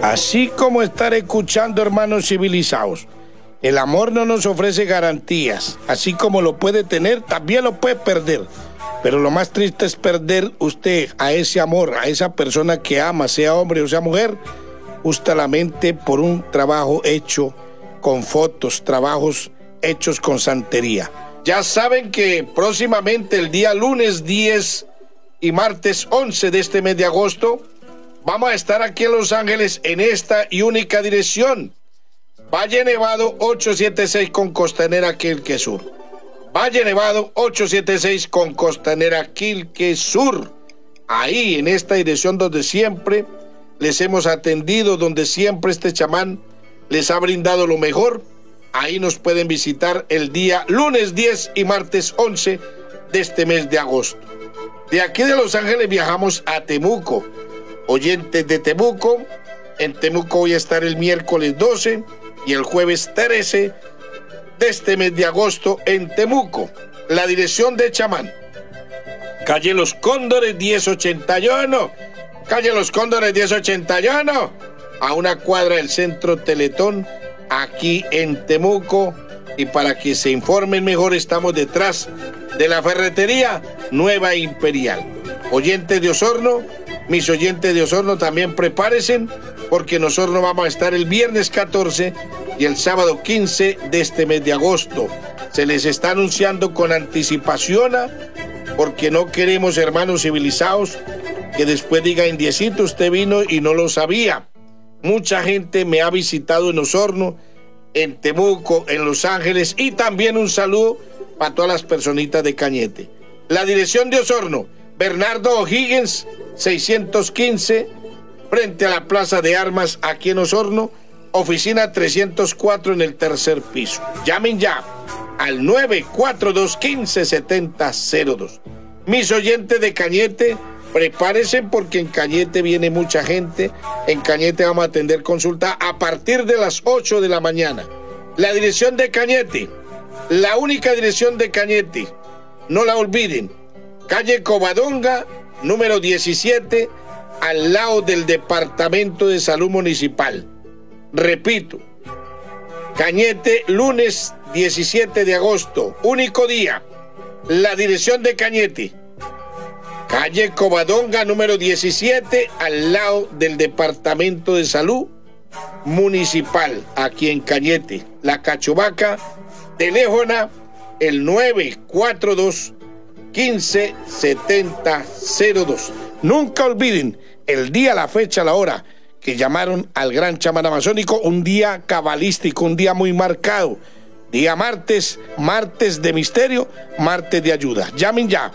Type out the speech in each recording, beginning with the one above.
Así como estar escuchando, hermanos civilizados, el amor no nos ofrece garantías. Así como lo puede tener, también lo puede perder. Pero lo más triste es perder usted a ese amor, a esa persona que ama, sea hombre o sea mujer, justamente por un trabajo hecho con fotos, trabajos hechos con santería. Ya saben que próximamente el día lunes 10 y martes 11 de este mes de agosto vamos a estar aquí en Los Ángeles en esta y única dirección. Valle Nevado 876 con Costanera Quilque Sur. Valle Nevado 876 con Costanera Quilque Sur. Ahí en esta dirección donde siempre les hemos atendido, donde siempre este chamán les ha brindado lo mejor. Ahí nos pueden visitar el día lunes 10 y martes 11 de este mes de agosto. De aquí de Los Ángeles viajamos a Temuco. Oyentes de Temuco, en Temuco voy a estar el miércoles 12 y el jueves 13 de este mes de agosto en Temuco. La dirección de chamán: calle Los Cóndores 1081, calle Los Cóndores 1081, a una cuadra del centro Teletón, aquí en Temuco. Y para que se informen mejor, estamos detrás de la ferretería Nueva Imperial. Oyentes de Osorno, mis oyentes de Osorno también prepárense, porque en Osorno vamos a estar el viernes 14 y el sábado 15 de este mes de agosto. Se les está anunciando con anticipación, porque no queremos, hermanos civilizados, que después diga: Indiecito, usted vino y no lo sabía. Mucha gente me ha visitado en Osorno, en Temuco, en Los Ángeles, y también un saludo para todas las personitas de Cañete. La dirección de Osorno: Bernardo O'Higgins 615, frente a la Plaza de Armas, aquí en Osorno, oficina 304 en el tercer piso. Llamen ya al 942-157002. Mis oyentes de Cañete, prepárense, porque en Cañete viene mucha gente. En Cañete vamos a atender consulta a partir de las 8 de la mañana. La dirección de Cañete, la única dirección de Cañete, no la olviden: calle Covadonga, número 17, al lado del Departamento de Salud Municipal. Repito, Cañete, lunes 17 de agosto, único día. La dirección de Cañete: calle Covadonga, número 17, al lado del Departamento de Salud Municipal, aquí en Cañete. La Cachovaca, teléfono el 942-157002. Nunca olviden el día, la fecha, la hora que llamaron al gran chamán amazónico. Un día cabalístico, un día muy marcado. Día martes, martes de misterio, martes de ayuda. Llamen ya,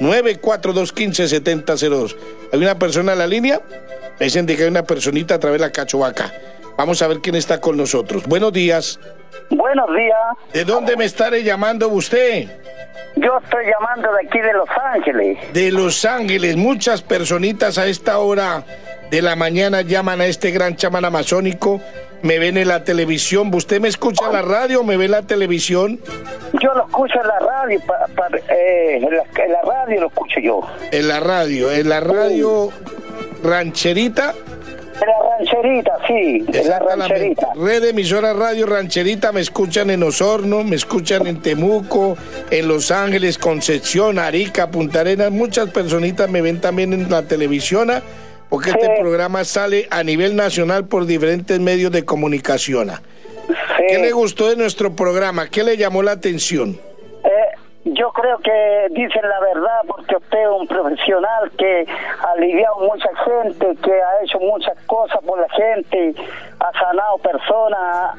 942-157002. ¿Hay una persona en la línea? Me dicen que hay una personita a través de la Cachovaca. Vamos a ver quién está con nosotros. Buenos días. Buenos días. ¿De dónde me estaré llamando usted? Yo estoy llamando de aquí de Los Ángeles. De Los Ángeles. Muchas personitas a esta hora de la mañana llaman a este gran chamán amazónico. Me ven en la televisión. ¿Usted me escucha en la radio o me ve en la televisión? Yo lo escucho en la radio, en la radio lo escucho yo. En la radio Rancherita. En la Rancherita, sí, en la Rancherita. Red de emisora Radio Rancherita. Me escuchan en Osorno, me escuchan en Temuco, en Los Ángeles, Concepción, Arica, Punta Arenas. Muchas personitas me ven también en la televisión, porque sí, este programa sale a nivel nacional por diferentes medios de comunicación. Sí. ¿Qué le gustó de nuestro programa? ¿Qué le llamó la atención? Yo creo que dicen la verdad, porque usted es un profesional que ha aliviado mucha gente, que ha hecho muchas cosas por la gente, ha sanado personas,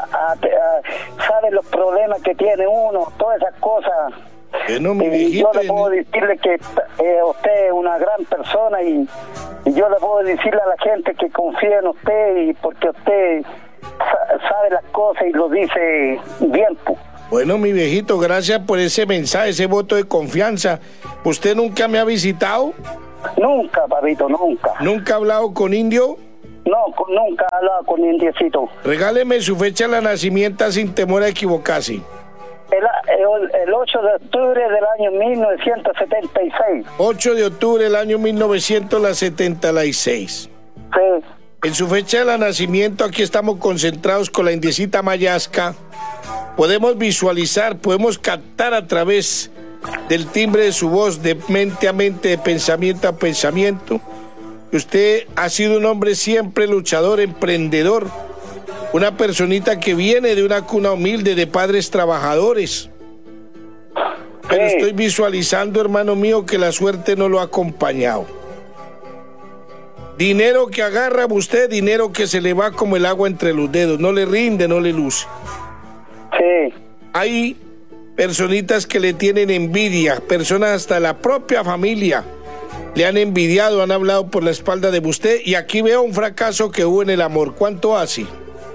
sabe los problemas que tiene uno, todas esas cosas. Bueno, mi yo le puedo decirle que usted es una gran persona y yo le puedo decirle a la gente que confía en usted, y porque usted sabe las cosas y lo dice bien. Bueno, mi viejito, gracias por ese mensaje, ese voto de confianza. ¿Usted nunca me ha visitado? Nunca, papito, nunca. ¿Nunca ha hablado con Indio? No, nunca he hablado con Indiecito. Regáleme su fecha de nacimiento sin temor a equivocarse. El 8 de octubre del año 1976. 8 de octubre del año 1976. Sí. En su fecha de nacimiento, aquí estamos concentrados con la indiecita Mayasca. Podemos visualizar, podemos captar a través del timbre de su voz, de mente a mente, de pensamiento a pensamiento. Usted ha sido un hombre siempre luchador, emprendedor, una personita que viene de una cuna humilde, de padres trabajadores. Pero estoy visualizando, hermano mío, que la suerte no lo ha acompañado. Dinero que agarra usted, dinero que se le va como el agua entre los dedos, no le rinde, no le luce. Sí. Hay personitas que le tienen envidia, personas hasta la propia familia le han envidiado, han hablado por la espalda de usted, y aquí veo un fracaso que hubo en el amor. ¿Cuánto hace?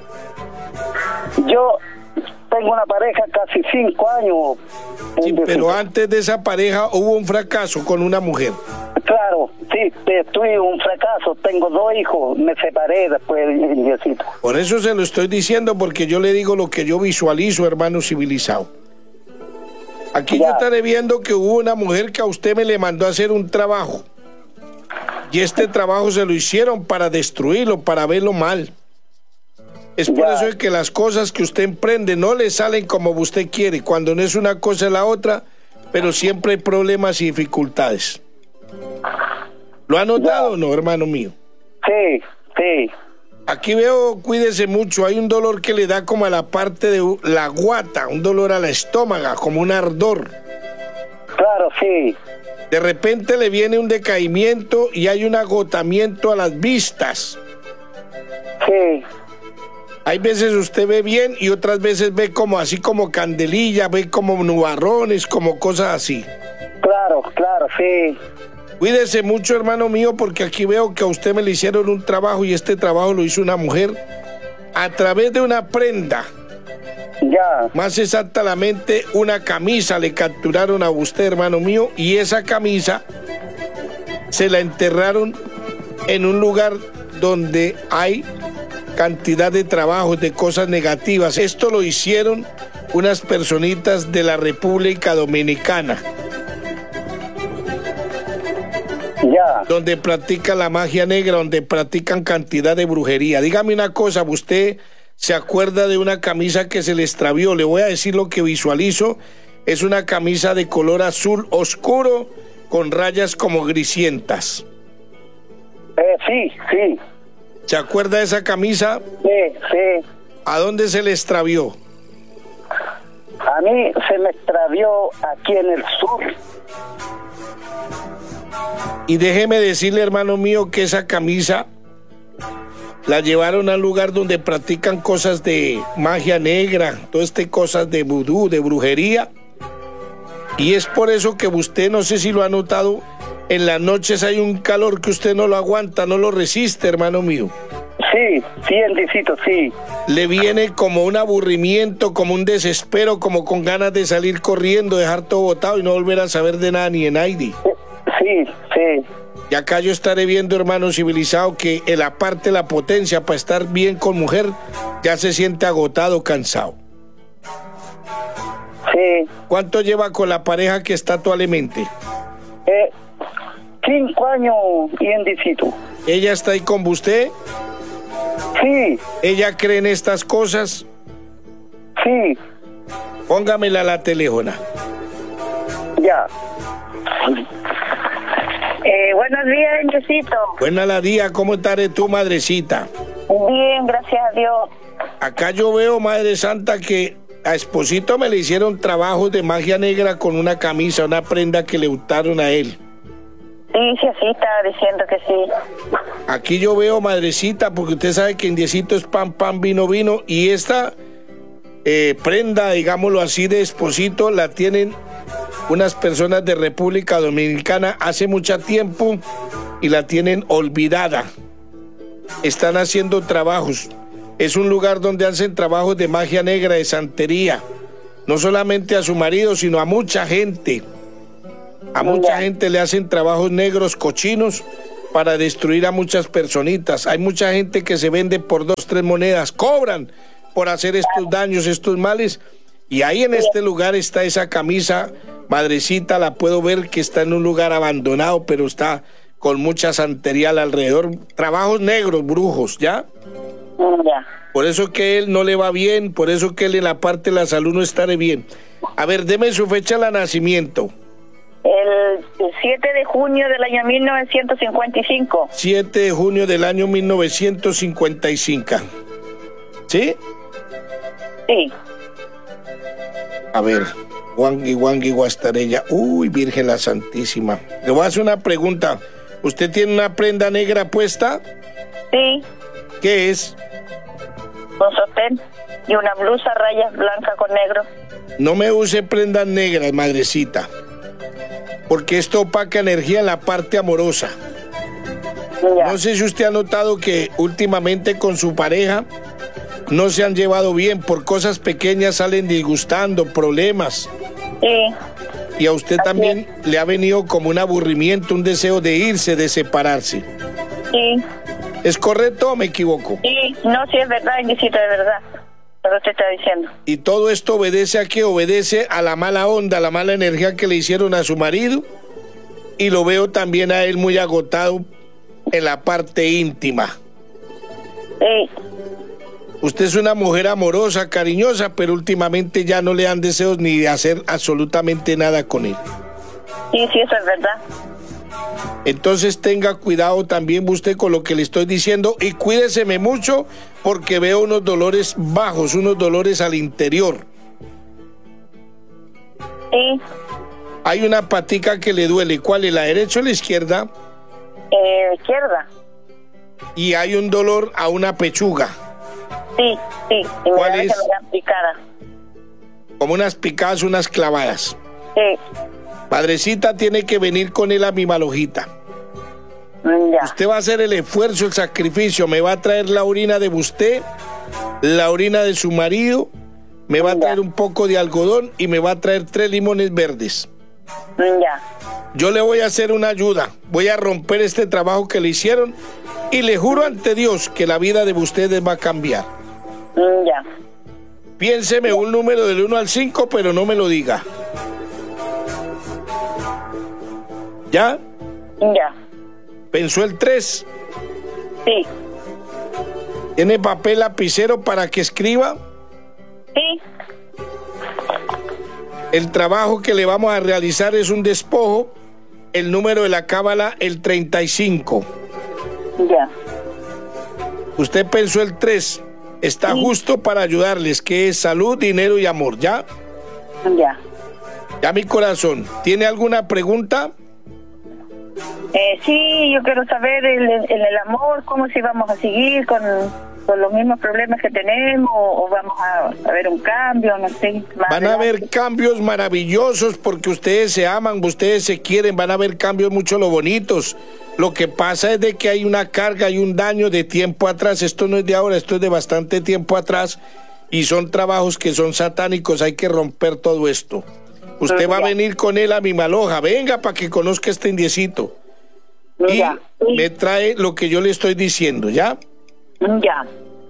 Yo tengo una pareja casi 5 años. Sí, pero antes de esa pareja hubo un fracaso con una mujer. Claro, sí, tuve un fracaso, tengo 2 hijos, me separé después, Diosito. Por eso se lo estoy diciendo, porque yo le digo lo que yo visualizo, hermano civilizado. Aquí yo estaré viendo que hubo una mujer que a usted me le mandó a hacer un trabajo. Y este trabajo se lo hicieron para destruirlo, para verlo mal. Es por eso que las cosas que usted emprende no le salen como usted quiere. Cuando no es una cosa es la otra, pero siempre hay problemas y dificultades. ¿Lo ha notado o no, hermano mío? Sí, sí. Aquí veo, cuídese mucho, hay un dolor que le da como a la parte de la guata, un dolor a la estómago, como un ardor. Claro, sí. De repente le viene un decaimiento y hay un agotamiento a las vistas. Sí. Hay veces usted ve bien y otras veces ve como así como candelilla, ve como nubarrones, como cosas así. Claro, claro, sí. Cuídese mucho, hermano mío, porque aquí veo que a usted me le hicieron un trabajo y este trabajo lo hizo una mujer a través de una prenda. Ya. Más exactamente, una camisa le capturaron a usted, hermano mío, y esa camisa se la enterraron en un lugar donde hay cantidad de trabajos, de cosas negativas. Esto lo hicieron unas personitas de la República Dominicana. Ya. Donde practican la magia negra, donde practican cantidad de brujería. Dígame una cosa, usted se acuerda de una camisa que se le extravió. Le voy a decir lo que visualizo. Es una camisa de color azul oscuro con rayas como grisientas. Sí, sí. ¿Se acuerda de esa camisa? Sí, sí. ¿A dónde se le extravió? A mí se me extravió aquí en el sur. Y déjeme decirle, hermano mío, que esa camisa la llevaron al lugar donde practican cosas de magia negra, todas estas cosas de vudú, de brujería. Y es por eso que usted, no sé si lo ha notado, en las noches hay un calor que usted no lo aguanta, no lo resiste, hermano mío. Sí, sí, Endicito, sí. Le viene como un aburrimiento, como un desespero, como con ganas de salir corriendo, dejar todo botado y no volver a saber de nada ni de nadie. Sí, sí. Y acá yo estaré viendo, hermano civilizado, que en la parte de la potencia para estar bien con mujer ya se siente agotado, cansado. Sí. ¿Cuánto lleva con la pareja que está actualmente? 5 años y Endicito. ¿Ella está ahí con usted? Sí. ¿Ella cree en estas cosas? Sí. Póngamela a la teléfono. Ya. Buenos días, Endicito. Buena la día, ¿cómo estaré tú, madrecita? Bien, gracias a Dios. Acá yo veo, Madre Santa, que a Esposito me le hicieron trabajos de magia negra con una camisa, una prenda que le untaron a él. Sí, sí, sí, estaba diciendo que sí. Aquí yo veo, madrecita, porque usted sabe que indiecito es pan, pan, vino, vino, y esta prenda, digámoslo así, de Esposito, la tienen unas personas de República Dominicana hace mucho tiempo y la tienen olvidada. Están haciendo trabajos. Es un lugar donde hacen trabajos de magia negra, de santería. No solamente a su marido, sino a mucha gente. A mucha gente le hacen trabajos negros, cochinos, para destruir a muchas personitas. Hay mucha gente que se vende por 2, 3 monedas. Cobran por hacer estos daños, estos males. Y ahí en este lugar está esa camisa, madrecita, la puedo ver que está en un lugar abandonado, pero está con mucha santería alrededor, trabajos negros, brujos, ¿ya? Ya. Por eso que él no le va bien, por eso que él en la parte de la salud no estará bien. A ver, deme su fecha de nacimiento. El 7 de junio del año 1955. 7 de junio del año 1955. ¿Sí? Sí. A ver, Wangui Guastarella. Uy, Virgen la Santísima. Le voy a hacer una pregunta. ¿Usted tiene una prenda negra puesta? Sí. ¿Qué es? Un sostén y una blusa rayas blanca con negro. No me use prendas negras, madrecita, porque esto opaca energía en la parte amorosa. Ya. No sé si usted ha notado que últimamente con su pareja no se han llevado bien, por cosas pequeñas salen disgustando, problemas. Sí. Y a usted también le ha venido como un aburrimiento, un deseo de irse, de separarse. Sí. ¿Es correcto o me equivoco? Sí. No, sí es verdad, Indicito, de verdad. Lo que usted está diciendo. ¿Y todo esto obedece a qué? Obedece a la mala onda, a la mala energía que le hicieron a su marido. Y lo veo también a él muy agotado en la parte íntima. Sí. Usted es una mujer amorosa, cariñosa, pero últimamente ya no le dan deseos ni de hacer absolutamente nada con él. Sí, eso es verdad. Entonces tenga cuidado también usted con lo que le estoy diciendo y cuídeseme mucho porque veo unos dolores bajos, unos dolores al interior. Sí. Hay una patica que le duele. ¿Cuál es, la derecha o la izquierda? Izquierda. Y hay un dolor a una pechuga. Sí. Y me ¿Cuál da es? que me dan picada. Como unas picadas, unas clavadas. Sí. Padrecita, tiene que venir con él a mi malojita. Ya. Usted va a hacer el esfuerzo, el sacrificio. Me va a traer la orina de usted, la orina de su marido, me va a traer un poco de algodón y me va a traer 3 limones verdes. Ya. Yo le voy a hacer una ayuda. Voy a romper este trabajo que le hicieron y le juro ante Dios que la vida de ustedes va a cambiar. Ya. Piénseme un número del 1 al 5, pero no me lo diga. ¿Ya? Ya. ¿Pensó el 3? Sí. ¿Tiene papel lapicero para que escriba? Sí. El trabajo que le vamos a realizar es un despojo. El número de la cábala, el 35. Ya. Usted pensó el 3. Está justo para ayudarles, que es salud, dinero y amor, ¿ya? Ya. Ya, mi corazón. ¿Tiene alguna pregunta? Sí, yo quiero saber en el amor, cómo si vamos a seguir con los mismos problemas que tenemos o vamos a ver un cambio, no sé. Van a haber cambios maravillosos porque ustedes se aman, ustedes se quieren, van a haber cambios mucho lo bonitos. Lo que pasa es de que hay una carga y un daño de tiempo atrás. Esto no es de ahora, esto es de bastante tiempo atrás y son trabajos que son satánicos. Hay que romper todo esto. Usted va a venir con él a mi maloja. Venga para que conozca este indiecito. Y me trae lo que yo le estoy diciendo, ¿ya? Ya.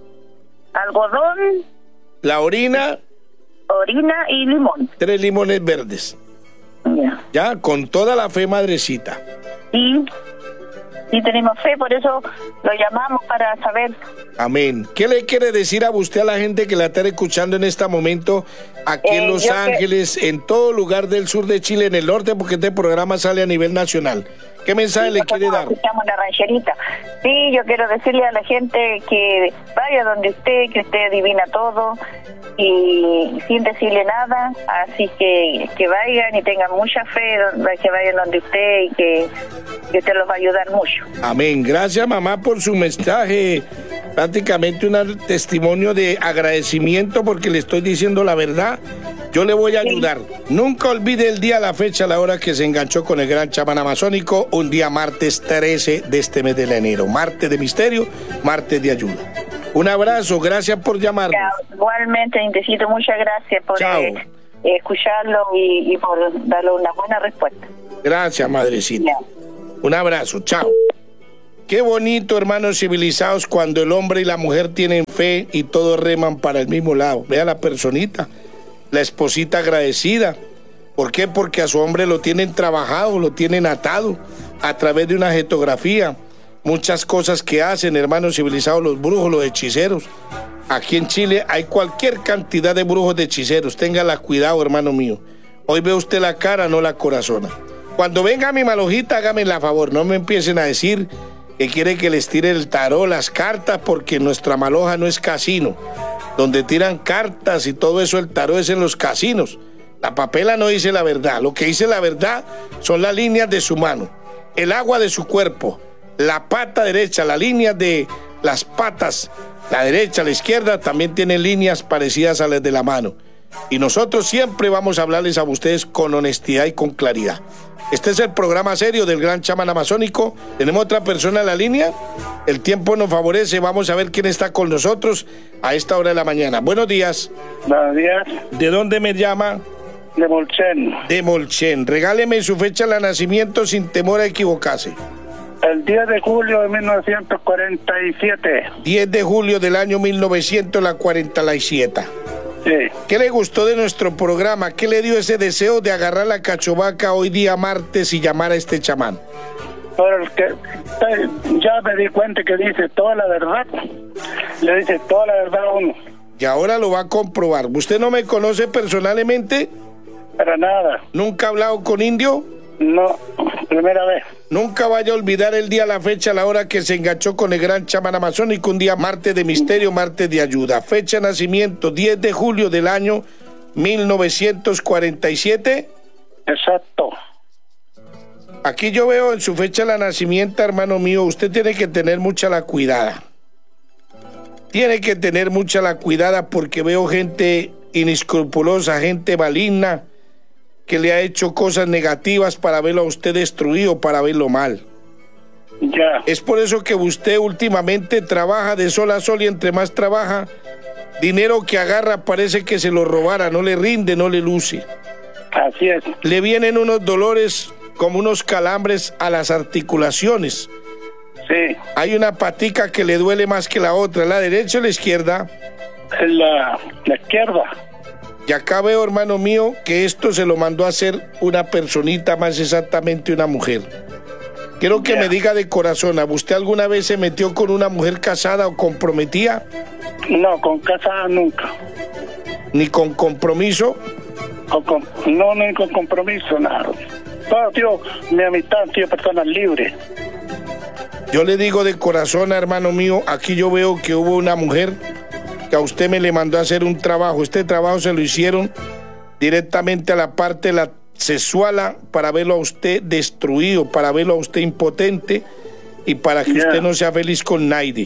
Algodón. La orina. Orina y limón. 3 limones verdes. Ya. Ya, con toda la fe, madrecita. Sí, tenemos fe, por eso lo llamamos para saber. Amén. ¿Qué le quiere decir a usted a la gente que la está escuchando en este momento aquí en Los Ángeles, en todo lugar del sur de Chile, en el norte, porque este programa sale a nivel nacional? ¿Qué mensaje le quiere dar? Escuchamos la rancherita. Sí, yo quiero decirle a la gente que vaya donde usted, que usted adivina todo y sin decirle nada, así que vayan y tengan mucha fe, que vayan donde usted y que usted los va a ayudar mucho. Amén. Gracias, mamá, por su mensaje. Prácticamente un testimonio de agradecimiento porque le estoy diciendo la verdad. Yo le voy a ayudar. Nunca olvide el día, la fecha, la hora que se enganchó con el gran chamán amazónico, un día martes 13 de este mes de enero. Martes de misterio, martes de ayuda. Un abrazo, gracias por llamarnos. Igualmente, Indecito, muchas gracias por escucharlo y por darle una buena respuesta. Gracias, madrecita. Un abrazo, chao. Qué bonito, hermanos civilizados, cuando el hombre y la mujer tienen fe y todos reman para el mismo lado. Vea la personita, la esposita agradecida. ¿Por qué? Porque a su hombre lo tienen trabajado, lo tienen atado. a través de una jetografía, muchas cosas que hacen, hermanos civilizados, los brujos, los hechiceros. Aquí en Chile hay cualquier cantidad de brujos, de hechiceros. Téngala cuidado, hermano mío. Hoy ve usted la cara, no la corazona. Cuando venga mi malojita, hágame la favor, no me empiecen a decir que quiere que les tire el tarot, las cartas, porque nuestra maloja no es casino. Donde tiran cartas y todo eso, el tarot es en los casinos. La papela no dice la verdad. Lo que dice la verdad son las líneas de su mano, el agua de su cuerpo, la pata derecha, la línea de las patas, la derecha, la izquierda, también tienen líneas parecidas a las de la mano. Y nosotros siempre vamos a hablarles a ustedes con honestidad y con claridad. Este es el programa serio del Gran Chamán Amazónico. Tenemos otra persona en la línea. El tiempo nos favorece. Vamos a ver quién está con nosotros a esta hora de la mañana. Buenos días. Buenos días. ¿De dónde me llama? De Molchen. De Molchen. Regáleme su fecha de nacimiento sin temor a equivocarse. El 10 de julio de 1947. 10 de julio del año 1947. Sí. ¿Qué le gustó de nuestro programa? ¿Qué le dio ese deseo de agarrar la cachovaca hoy día martes y llamar a este chamán? Porque ya me di cuenta que dice toda la verdad. Le dice toda la verdad a uno. Y ahora lo va a comprobar. ¿Usted no me conoce personalmente? Para nada. ¿Nunca ha hablado con indio? No, primera vez. Nunca vaya a olvidar el día, la fecha, la hora que se enganchó con el Gran Chamán Amazónico, un día martes de misterio, martes de ayuda. Fecha de nacimiento, 10 de julio del año 1947. Exacto. Aquí yo veo en su fecha de nacimiento, hermano mío, usted tiene que tener mucha la cuidada. Tiene que tener mucha la cuidada porque veo gente inescrupulosa, gente maligna, que le ha hecho cosas negativas para verlo a usted destruido, para verlo mal. Ya. Es por eso que usted últimamente trabaja de sol a sol y entre más trabaja, dinero que agarra parece que se lo robara, no le rinde, no le luce. Así es. Le vienen unos dolores como unos calambres a las articulaciones. Sí. Hay una patica que le duele más que la otra, ¿la derecha o la izquierda? La izquierda. Y acá veo, hermano mío, que esto se lo mandó a hacer una personita, más exactamente una mujer. Quiero que me diga de corazón, ¿usted alguna vez se metió con una mujer casada o comprometida? No, con casada nunca. ¿Ni con compromiso? No, ni con compromiso, nada. Todo, tío, mi amistad, tío, personas libres. Yo le digo de corazón, hermano mío, aquí yo veo que hubo una mujer que a usted me le mandó a hacer un trabajo. Este trabajo se lo hicieron directamente a la parte de la sexual para verlo a usted destruido, para verlo a usted impotente y para que usted no sea feliz con nadie.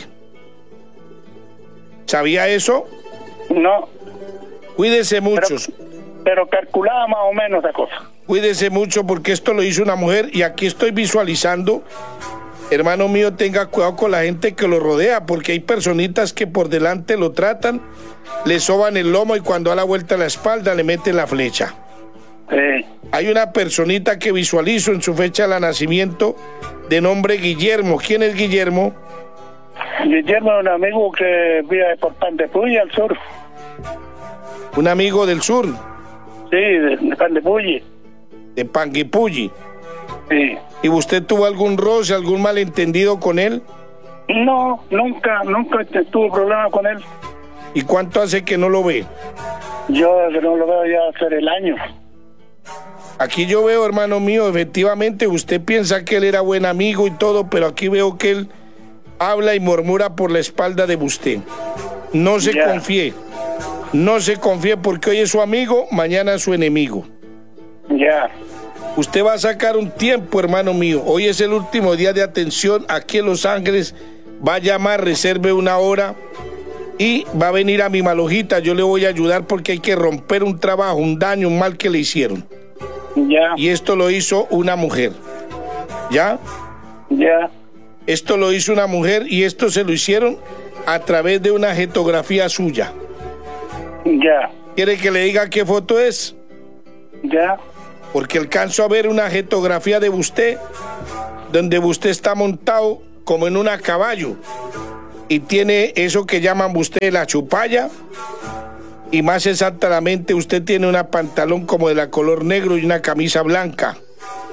¿Sabía eso? No. Cuídese mucho. Pero calculaba más o menos la cosa. Cuídese mucho porque esto lo hizo una mujer y aquí estoy visualizando. Hermano mío, tenga cuidado con la gente que lo rodea, porque hay personitas que por delante lo tratan, le soban el lomo y cuando da la vuelta a la espalda le meten la flecha. Hay una personita que visualizo en su fecha de nacimiento de nombre Guillermo. ¿Quién es Guillermo? Guillermo es un amigo que vive por Panguipulli al sur. ¿Un amigo del sur? Sí, de Panguipulli. De Panguipulli. Sí. ¿Y usted tuvo algún roce, algún malentendido con él? No, nunca tuve problema con él. ¿Y cuánto hace que no lo ve? Yo no lo veo ya hace el año. Aquí yo veo, hermano mío, efectivamente usted piensa que él era buen amigo y todo, pero aquí veo que él habla y murmura por la espalda de usted. No se confíe, no se confíe porque hoy es su amigo, mañana es su enemigo. Ya. Usted va a sacar un tiempo, hermano mío. Hoy es el último día de atención aquí en Los Ángeles. Va a llamar, reserve una hora y va a venir a mi malojita. Yo le voy a ayudar porque hay que romper un trabajo, un daño, un mal que le hicieron. Ya. Y esto lo hizo una mujer. ¿Ya? Ya. Esto lo hizo una mujer y esto se lo hicieron a través de una jetografía suya. Ya. ¿Quiere que le diga qué foto es? Ya. Porque alcanzo a ver una jetografía de usted, donde usted está montado como en una caballo, y tiene eso que llaman usted la chupalla, y más exactamente usted tiene una pantalón como de la color negro y una camisa blanca.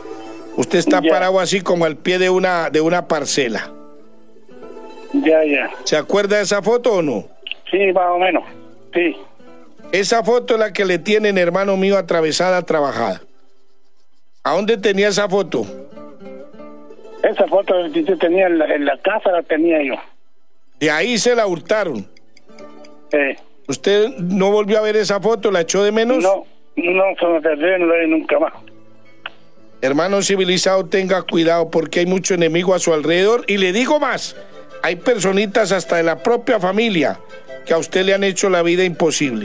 Usted está parado así como al pie de una parcela. Ya. ¿Se acuerda de esa foto o no? Sí, más o menos, sí. Esa foto es la que le tienen, hermano mío, atravesada, trabajada. ¿A dónde tenía esa foto? Esa foto que yo tenía en la casa, la tenía yo. De ahí se la hurtaron. ¿Usted no volvió a ver esa foto? ¿La echó de menos? No, se me perdió, no la vi nunca más. Hermano civilizado, tenga cuidado porque hay mucho enemigo a su alrededor. Y le digo más, hay personitas hasta de la propia familia que a usted le han hecho la vida imposible.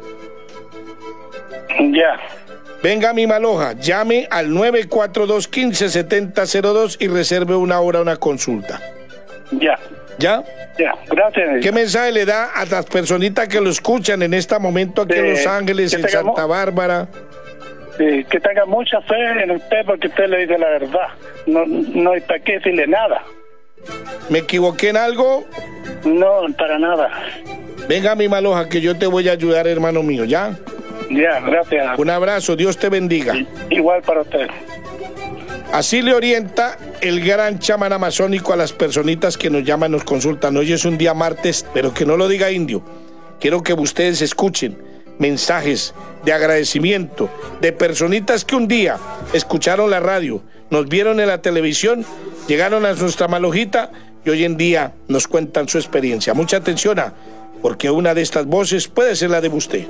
Ya. Venga a mi Maloja, llame al 942-157002 y reserve una hora, una consulta. Ya. ¿Ya? Ya, gracias. ¿Qué mensaje le da a las personitas que lo escuchan en este momento aquí en Los Ángeles, en Santa Bárbara? Sí, que tenga mucha fe en usted porque usted le dice la verdad. No hay para qué decirle nada. ¿Me equivoqué en algo? No, para nada. Venga a mi Maloja que yo te voy a ayudar, hermano mío, ¿ya? Ya, gracias. Un abrazo, Dios te bendiga. Igual para usted. Así le orienta el gran chamán amazónico a las personitas que nos llaman, nos consultan. Hoy es un día martes, pero que no lo diga indio. Quiero que ustedes escuchen mensajes de agradecimiento de personitas que un día escucharon la radio, nos vieron en la televisión, llegaron a nuestra Malojita y hoy en día nos cuentan su experiencia. Mucha atención, porque una de estas voces puede ser la de usted.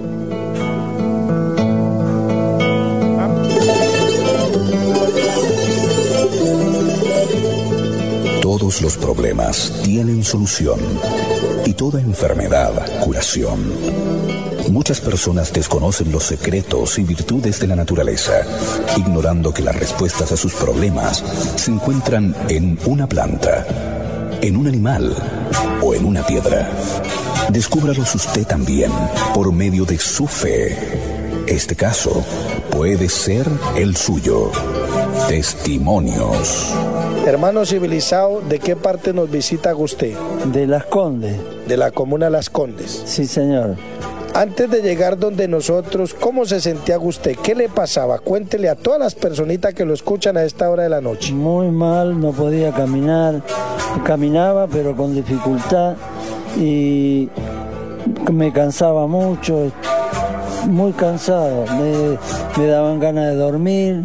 Todos los problemas tienen solución y toda enfermedad curación. Muchas personas desconocen los secretos y virtudes de la naturaleza, ignorando que las respuestas a sus problemas se encuentran en una planta, en un animal o en una piedra. Descúbralos usted también por medio de su fe. Este caso puede ser el suyo. Testimonios. Hermano civilizado, ¿de qué parte nos visita usted? De Las Condes. De la comuna Las Condes. Sí, señor. Antes de llegar donde nosotros, ¿cómo se sentía usted? ¿Qué le pasaba? Cuéntele a todas las personitas que lo escuchan a esta hora de la noche. Muy mal, no podía caminar. Caminaba, pero con dificultad. Y me cansaba mucho. Muy cansado. Me daban ganas de dormir.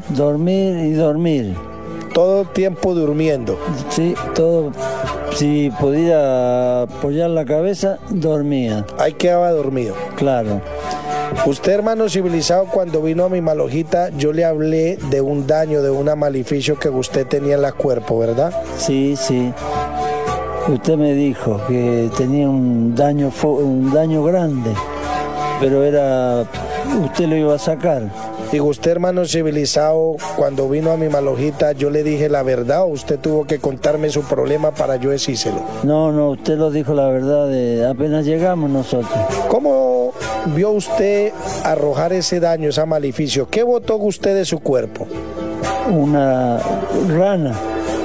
Todo tiempo durmiendo. Sí, todo. Si podía apoyar la cabeza, dormía. Ahí quedaba dormido. Claro. Usted, hermano civilizado, cuando vino a mi Malojita, yo le hablé de un daño, de un maleficio que usted tenía en el cuerpo, ¿verdad? Sí. Usted me dijo que tenía un daño grande, pero usted lo iba a sacar. Y usted, hermano civilizado, cuando vino a mi Malojita, yo le dije la verdad, o usted tuvo que contarme su problema para yo decírselo. No, usted lo dijo la verdad, apenas llegamos nosotros. ¿Cómo vio usted arrojar ese daño, ese maleficio? ¿Qué botó usted de su cuerpo? Una rana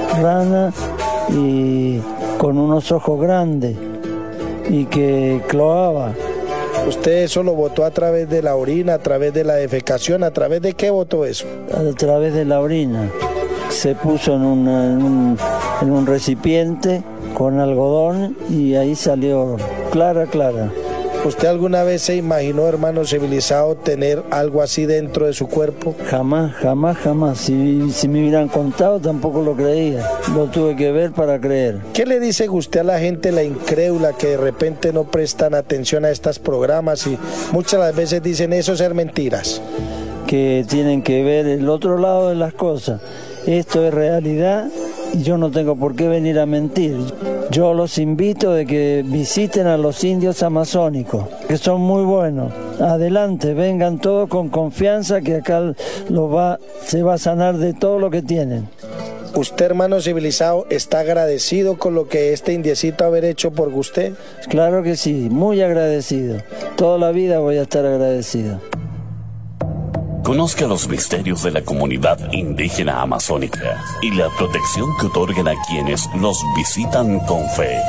y con unos ojos grandes y que cloaba. ¿Usted eso lo botó a través de la orina, a través de la defecación? ¿A través de qué botó eso? A través de la orina. Se puso en un recipiente con algodón y ahí salió clara. ¿Usted alguna vez se imaginó, hermano civilizado, tener algo así dentro de su cuerpo? Jamás. Si me hubieran contado, tampoco lo creía. Lo tuve que ver para creer. ¿Qué le dice usted a la gente, la incrédula, que de repente no prestan atención a estos programas y muchas las veces dicen eso ser mentiras? Que tienen que ver el otro lado de las cosas. Esto es realidad y yo no tengo por qué venir a mentir. Yo los invito de que visiten a los indios amazónicos, que son muy buenos. Adelante, vengan todos con confianza que acá se va a sanar de todo lo que tienen. ¿Usted, hermano civilizado, está agradecido con lo que este indiecito haber hecho por usted? Claro que sí, muy agradecido. Toda la vida voy a estar agradecido. Conozca los misterios de la comunidad indígena amazónica y la protección que otorgan a quienes los visitan con fe.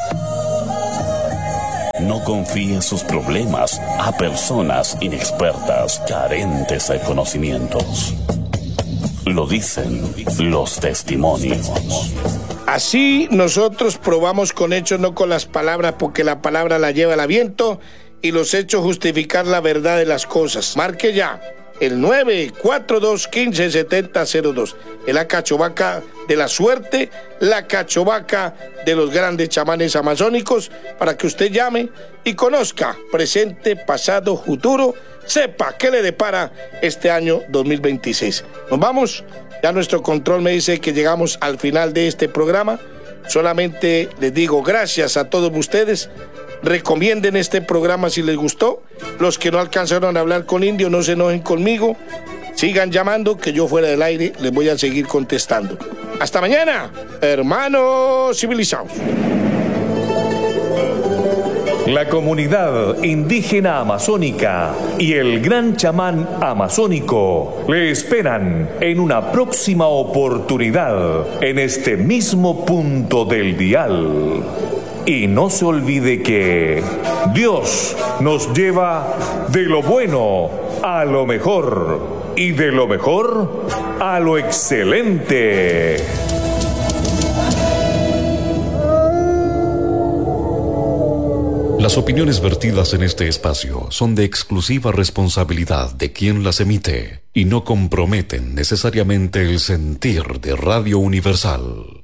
No confíe sus problemas a personas inexpertas, carentes de conocimientos. lo dicen los testimonios. Así nosotros probamos con hechos, no con las palabras, porque la palabra la lleva el viento y los hechos justificar la verdad de las cosas. Marque ya el 942-157002. Es la cachovaca de la suerte, la cachovaca de los grandes chamanes amazónicos, para que usted llame y conozca presente, pasado, futuro, sepa qué le depara este año 2026. Nos vamos. Ya nuestro control me dice que llegamos al final de este programa. Solamente les digo gracias a todos ustedes. Recomienden este programa si les gustó. Los que no alcanzaron a hablar con Indio, no se enojen conmigo. Sigan llamando, que yo fuera del aire les voy a seguir contestando. Hasta mañana, hermanos civilizados. La comunidad indígena amazónica y el gran chamán amazónico le esperan en una próxima oportunidad en este mismo punto del dial. Y no se olvide que Dios nos lleva de lo bueno a lo mejor y de lo mejor a lo excelente. Las opiniones vertidas en este espacio son de exclusiva responsabilidad de quien las emite y no comprometen necesariamente el sentir de Radio Universal.